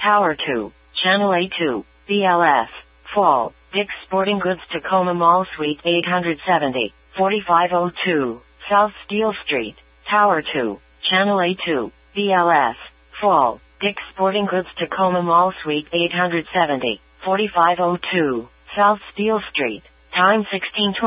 Tower 2, Channel A2, BLS, Fall, Dick's Sporting Goods Tacoma Mall Suite 870, 4502, South Steel Street, Tower 2, Channel A2, BLS, Fall, Dick's Sporting Goods Tacoma Mall Suite 870, 4502, South Steel Street, time 16:20.